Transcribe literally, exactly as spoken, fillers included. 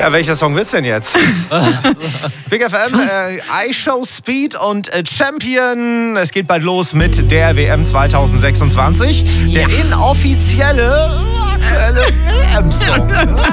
Ja, welcher Song wird's denn jetzt? Big F M, äh, iShow Speed und äh, Champion. Es geht bald los mit der W M zwanzig sechsundzwanzig. Ja. Der inoffizielle, aktuelle W M-Song.